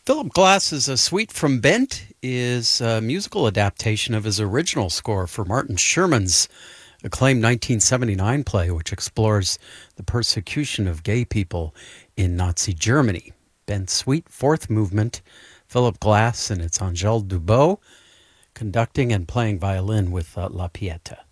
Philip Glass's A Suite from Bent is a musical adaptation of his original score for Martin Sherman's acclaimed 1979 play, which explores the persecution of gay people in Nazi Germany. Bent's Suite, fourth movement, Philip Glass, and it's Angèle Dubot conducting and playing violin with La Pieta.